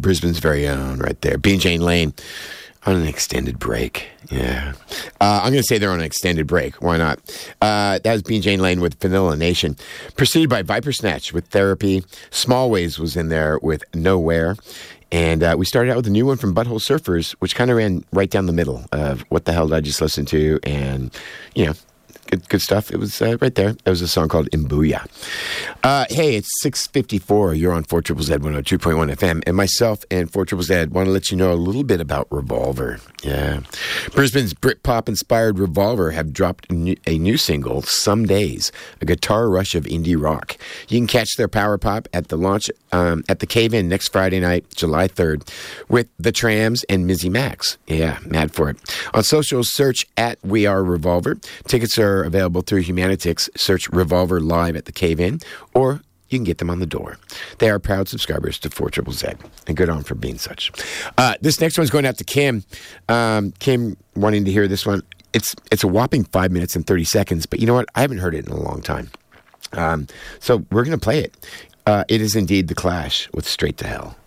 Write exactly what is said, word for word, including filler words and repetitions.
Brisbane's very own right there. Bean Jane Lane on an extended break. Yeah. Uh, I'm going to say they're on an extended break. Why not? Uh, that was Bean Jane Lane with Vanilla Nation. Preceded by Viper Snatch with Therapy. Small Ways was in there with Nowhere. And uh, we started out with a new one from Butthole Surfers, which kind of ran right down the middle of What the Hell Did I Just Listen To? And, you know, good good stuff. It was uh, right there. It was a song called Imbuya. Uh, hey, it's six fifty-four. You're on four Z Z one oh two point one F M. And myself and four Z Z want to let you know a little bit about Revolver. Yeah. Brisbane's Britpop-inspired Revolver have dropped a new, a new single, Some Days, a guitar rush of indie rock. You can catch their power pop at the launch um, at the Cave-In next Friday night, July third, with The Trams and Mizzy Max. Yeah, mad for it. On socials, search at We Are Revolver. Tickets are available through Humanitix. Search Revolver Live at the Cave-In, or you can get them on the door. They are proud subscribers to four Z Z, and good on for being such. Uh, this next one's going out to Kim. Um, Kim wanting to hear this one. It's it's a whopping five minutes and thirty seconds, but you know what? I haven't heard it in a long time. Um, so we're going to play it. Uh, it is indeed The Clash with Straight to Hell.